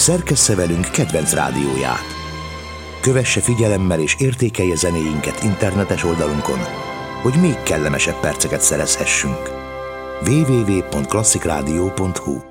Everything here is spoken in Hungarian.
szerkessze velünk kedvenc rádióját. Kövesse figyelemmel és értékelje zenéinket internetes oldalunkon, hogy még kellemesebb perceket szerezhessünk. www.klasszikrádió.hu